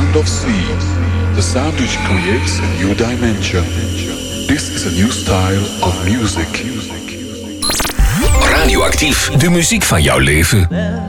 sound of sea, the sound which creates a new dimension. This is a new style of music. Radioactief, de muziek van jouw leven.